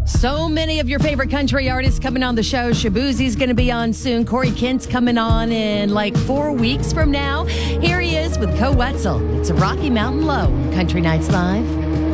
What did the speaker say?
So many of your favorite country artists coming on the show. Shabuzi's going to be on soon. Corey Kent's coming on in like 4 weeks from now. Here he is with Co Wetzel. It's a Rocky Mountain Low. Country Nights Live.